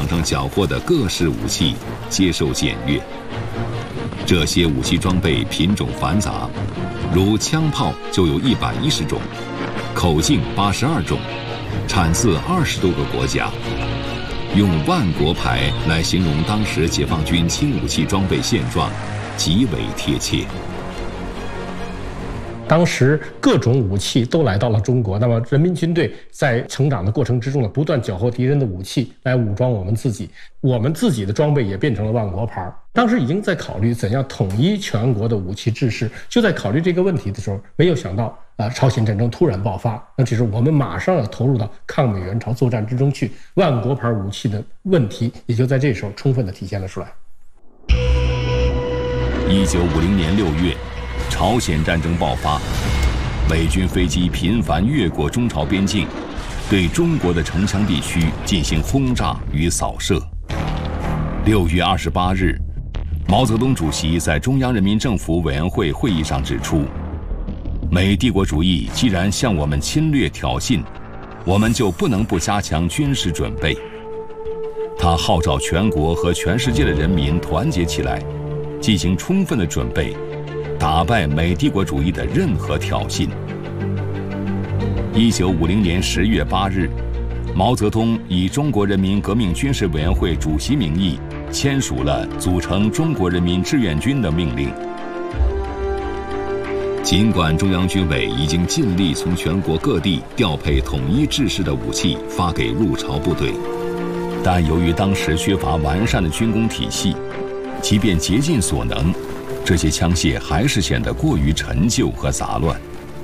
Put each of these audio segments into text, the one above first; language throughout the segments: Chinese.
场上缴获的各式武器接受检阅。这些武器装备品种繁杂，如枪炮就有110种，口径82种，产自20多个国家。用“万国牌”来形容当时解放军轻武器装备现状，极为贴切。 当时各种武器都来到了中国，那么人民军队在成长的过程之中呢，不断缴获敌人的武器来武装我们自己，我们自己的装备也变成了万国牌。当时已经在考虑怎样统一全国的武器制式，就在考虑这个问题的时候，没有想到朝鲜战争突然爆发，那就是我们马上要投入到抗美援朝作战之中去，万国牌武器的问题也就在这时候充分的体现了出来。 1950年6月。朝鲜战争爆发，美军飞机频繁越过中朝边境，对中国的城墙地区进行轰炸与扫射。6月28日，毛泽东主席在中央人民政府委员会会议上指出，美帝国主义既然向我们侵略挑衅，我们就不能不加强军事准备。他号召全国和全世界的人民团结起来，进行充分的准备，打败美帝国主义的任何挑衅。1950年10月8日，毛泽东以中国人民革命军事委员会主席名义签署了组成中国人民志愿军的命令。尽管中央军委已经尽力从全国各地调配统一制式的武器发给入朝部队，但由于当时缺乏完善的军工体系，即便竭尽所能，这些枪械还是显得过于陈旧和杂乱。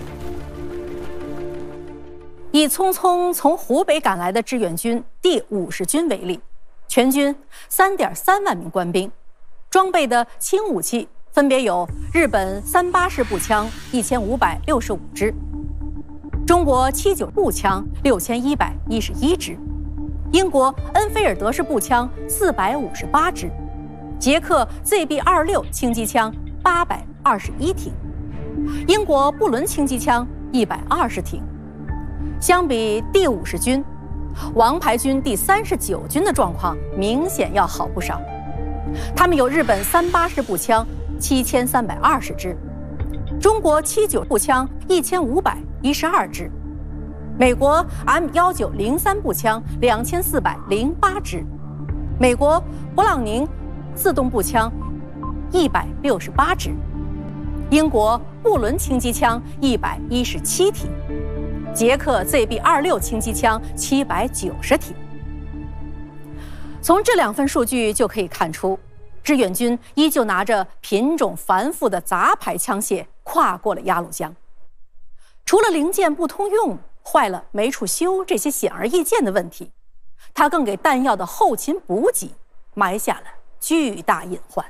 以匆匆从湖北赶来的志愿军第50军为例，全军3.3万名官兵，装备的轻武器分别有日本38式步枪1565支，中国79步枪6111支，英国恩菲尔德式步枪458支，捷克 ZB-26 轻机枪821挺，英国布伦轻机枪120挺。相比第50军，王牌军第39军的状况明显要好不少。他们有日本38式步枪7320支，中国79步枪1512支，美国 M1903 步枪2408支，美国勃朗宁自动步枪168支，英国布伦轻机枪117挺，捷克 ZB-26 轻机枪790挺。从这2份数据就可以看出，志愿军依旧拿着品种繁复的杂牌枪械跨过了鸭绿江。除了零件不通用、坏了没处修这些显而易见的问题，它更给弹药的后勤补给埋下了巨大隐患。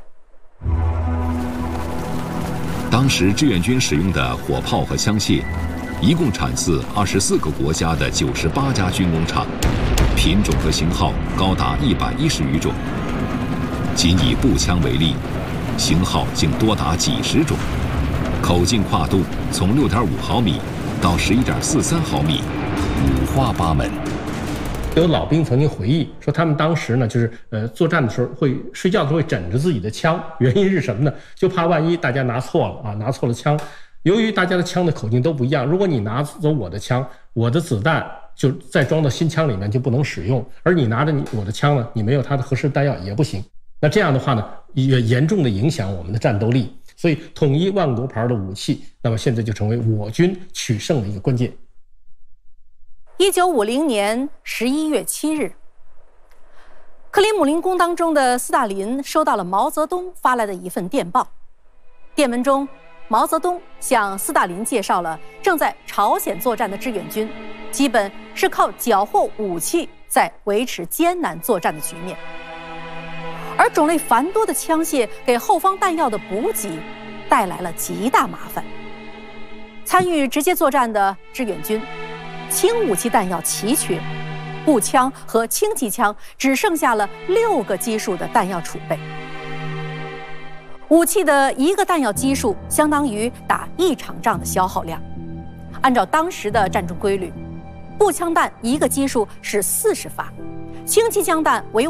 当时志愿军使用的火炮和枪械，一共产自24个国家的98家军工厂，品种和型号高达110余种。仅以步枪为例，型号竟多达几十种，口径跨度从6.5毫米到11.43毫米，五花八门。 有老兵曾经回忆说，他们当时呢，就是作战的时候会睡觉的时候会枕着自己的枪，原因是什么呢？就怕万一大家拿错了啊，拿错了枪。由于大家的枪的口径都不一样，如果你拿走我的枪，我的子弹就再装到新枪里面就不能使用，而你拿着我的枪呢，你没有它的合适弹药也不行。那这样的话呢，也严重的影响我们的战斗力。所以统一万国牌的武器，那么现在就成为我军取胜的一个关键。 1950年11月7日，克里姆林宫当中的斯大林收到了毛泽东发来的一份电报。电文中，毛泽东向斯大林介绍了正在朝鲜作战的志愿军，基本是靠缴获武器在维持艰难作战的局面。而种类繁多的枪械给后方弹药的补给带来了极大麻烦。参与直接作战的志愿军，轻武器弹药奇缺，步枪和轻机枪只剩下了6个基数的弹药储备。武器的1个弹药基数相当于打1场仗的消耗量。按照当时的战争规律，步枪弹1个基数是40发，轻机枪弹为